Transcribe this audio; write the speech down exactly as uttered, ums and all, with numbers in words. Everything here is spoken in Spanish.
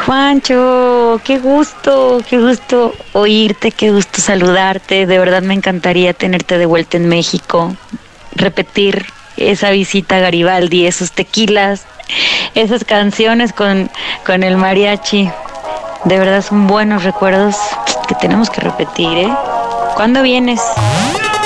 Juancho, qué gusto, qué gusto oírte, qué gusto saludarte. De verdad me encantaría tenerte de vuelta en México, repetir esa visita a Garibaldi, esos tequilas, esas canciones con, con el mariachi. De verdad son buenos recuerdos que tenemos que repetir, ¿eh? ¿Cuándo vienes?